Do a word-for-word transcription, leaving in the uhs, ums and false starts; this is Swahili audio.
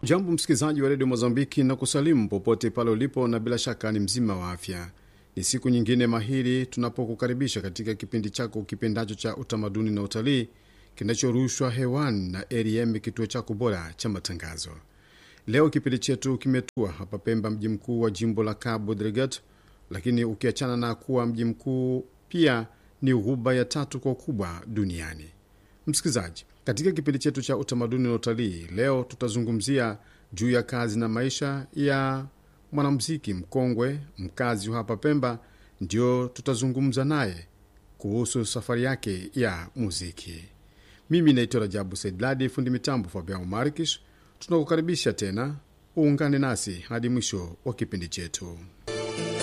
Jambo msikilizaji wa redio Mozambiki na kusalimu popote pale ulipo, na bila shaka ni mzima wa afya. Ni siku nyingine mahiri tunapokukaribisha katika kipindi chako kipendacho cha utamaduni na utalii kinachorushwa hewani na R M, kituo chako bora cha matangazo. Leo kipindi chetu kimetua hapa Pemba, mji mkuu wa jimbo la Cabo Delgado, lakini ukiachana na kuwa mji mkuu pia ni ghuba ya tatu kwa ukubwa duniani. Msikilizaji, katika kipindi chetu cha utamaduni na utalii leo tutazungumzia juu ya kazi na maisha ya mwanamuziki mkongwe mkazi wa hapa Pemba. Ndio tutazungumza naye kuhusu safari yake ya muziki. Mimi naitwa Rajabu Saidladi, fundi mitambo Fabian Markish. Tunakukaribisha tena uungane nasi hadi mwisho wa kipindi chetu.